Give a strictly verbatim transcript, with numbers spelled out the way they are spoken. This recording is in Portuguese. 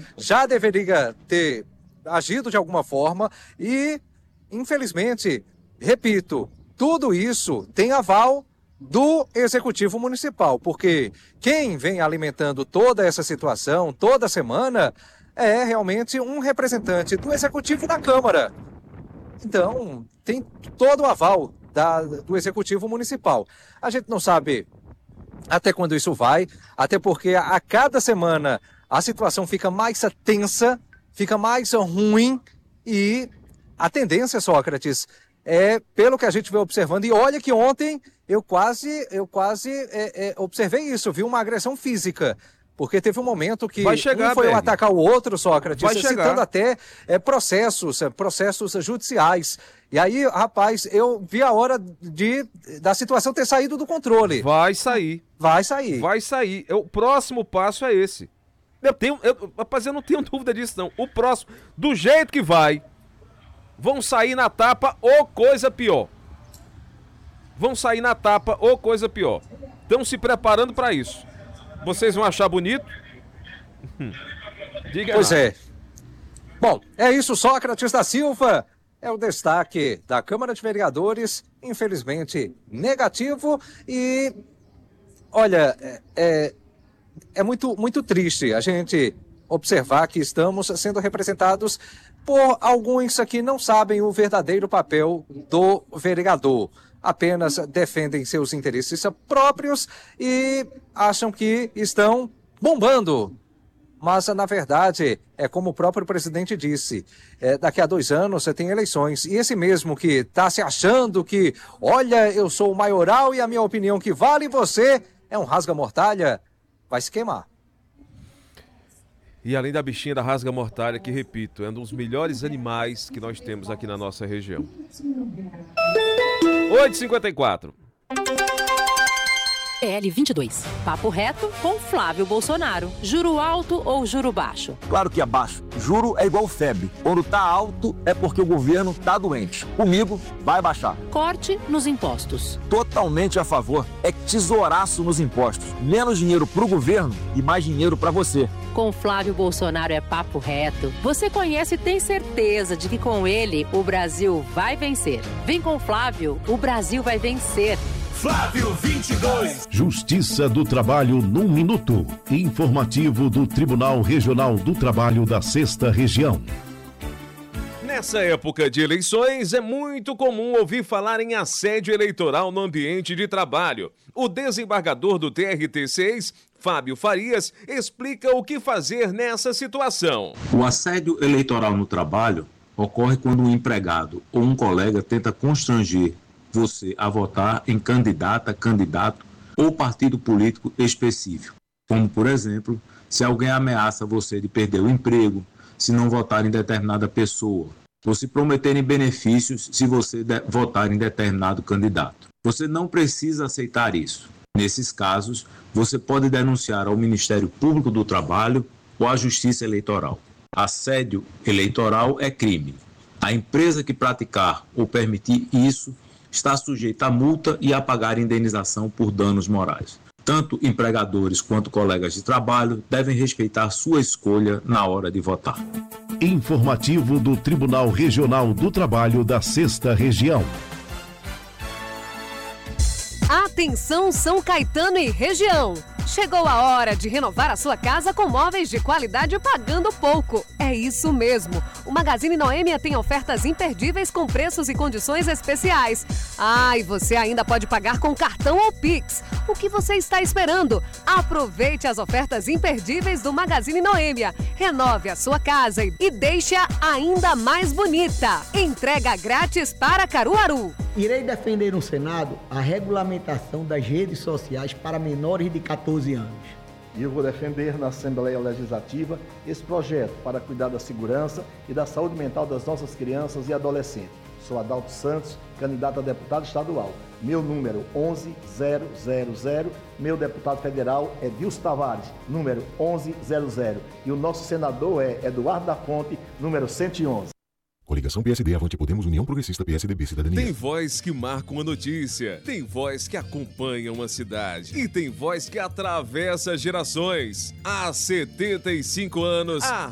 já deveria ter agido de alguma forma e, infelizmente, repito, tudo isso tem aval do Executivo Municipal, porque quem vem alimentando toda essa situação, toda semana, é realmente um representante do Executivo da Câmara. Então, tem todo o aval da, do Executivo Municipal. A gente não sabe até quando isso vai, até porque a, a cada semana a situação fica mais tensa, fica mais ruim e a tendência, Sócrates, é pelo que a gente vem observando. E olha que ontem eu quase, eu quase é, é, observei isso, viu? Uma agressão física. Porque teve um momento que Vai chegar, um foi Berg. atacar o outro, Sócrates, Vai citando chegar. até é, processos, é, processos judiciais. E aí, rapaz, eu vi a hora de, da situação ter saído do controle. Vai sair. Vai sair. Vai sair. É, o próximo passo é esse. Eu tenho, eu, rapaz, eu não tenho dúvida disso, não. O próximo, do jeito que vai, vão sair na tapa ou coisa pior. Vão sair na tapa ou coisa pior. Estão se preparando para isso. Vocês vão achar bonito? Diga Pois lá. é. Bom, é isso, Sócrates da Silva. É o destaque da Câmara de Vereadores, infelizmente negativo. E, olha, é, é, é muito, muito triste a gente observar que estamos sendo representados por alguns que não sabem o verdadeiro papel do vereador. Apenas defendem seus interesses próprios e acham que estão bombando. Mas, na verdade, é como o próprio presidente disse, é, daqui a dois anos você tem eleições. E esse mesmo que está se achando que, olha, eu sou o maioral e a minha opinião que vale, você é um rasga-mortalha, vai se queimar. E além da bichinha da rasga-mortalha, que, repito, é um dos melhores animais que nós temos aqui na nossa região. oito e cinquenta e quatro. P L vinte e dois. Papo reto com Flávio Bolsonaro. Juro alto ou juro baixo? Claro que é baixo. Juro é igual febre. Quando tá alto é porque o governo tá doente. Comigo vai baixar. Corte nos impostos. Totalmente a favor. É tesouraço nos impostos. Menos dinheiro pro governo e mais dinheiro pra você. Com Flávio Bolsonaro é papo reto. Você conhece e tem certeza de que com ele o Brasil vai vencer. Vem com Flávio, o Brasil vai vencer. Flávio vinte e dois. Justiça do Trabalho num minuto. Informativo do Tribunal Regional do Trabalho da Sexta Região. Nessa época de eleições, é muito comum ouvir falar em assédio eleitoral no ambiente de trabalho. O desembargador do T R T seis, Fábio Farias, explica o que fazer nessa situação. O assédio eleitoral no trabalho ocorre quando um empregado ou um colega tenta constranger você a votar em candidata, candidato ou partido político específico. Como, por exemplo, se alguém ameaça você de perder o emprego, se não votar em determinada pessoa, ou se prometerem benefícios se você de- votar em determinado candidato. Você não precisa aceitar isso. Nesses casos, você pode denunciar ao Ministério Público do Trabalho ou à Justiça Eleitoral. Assédio eleitoral é crime. A empresa que praticar ou permitir isso está sujeita a multa e a pagar indenização por danos morais. Tanto empregadores quanto colegas de trabalho devem respeitar sua escolha na hora de votar. Informativo do Tribunal Regional do Trabalho da Sexta Região. Atenção São Caetano e região! Chegou a hora de renovar a sua casa com móveis de qualidade pagando pouco. É isso mesmo. O Magazine Noêmia tem ofertas imperdíveis com preços e condições especiais. Ah, e você ainda pode pagar com cartão ou Pix. O que você está esperando? Aproveite as ofertas imperdíveis do Magazine Noêmia. Renove a sua casa e deixe-a ainda mais bonita. Entrega grátis para Caruaru. Irei defender no Senado a regulamentação das redes sociais para menores de catorze anos. E eu vou defender na Assembleia Legislativa esse projeto para cuidar da segurança e da saúde mental das nossas crianças e adolescentes. Sou Adalto Santos, candidato a deputado estadual. Meu número onze zero zero zero. Meu deputado federal é Dilson Tavares, número onze zero zero. E o nosso senador é Eduardo da Fonte, número cento e onze. Coligação P S D, Avante Podemos, União Progressista, P S D B, Cidadania. Tem voz que marca uma notícia, tem voz que acompanha uma cidade e tem voz que atravessa gerações. Há setenta e cinco anos, a